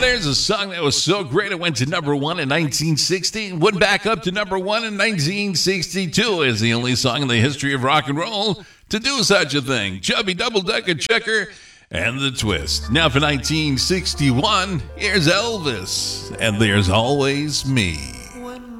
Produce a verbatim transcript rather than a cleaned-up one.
there's a song that was so great it went to number one in nineteen sixty, went back up to number one in nineteen sixty-two as the only song in the history of rock and roll to do such a thing. Chubby Double Decker Checker and the Twist. Now for nineteen sixty-one, here's Elvis, and There's Always Me.